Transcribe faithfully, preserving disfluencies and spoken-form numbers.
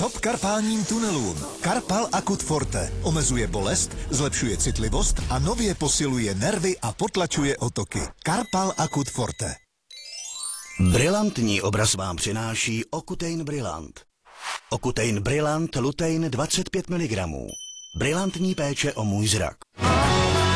Stop karpálním tunelům. Karpal Akut Forte omezuje bolest, zlepšuje citlivost a nově posiluje nervy a potlačuje otoky. Karpal Akut Forte. Brilantní obraz vám přináší Okutein Brillant. Okutein Brillant Lutein dvacet pět miligramů. Brilantní péče o můj zrak.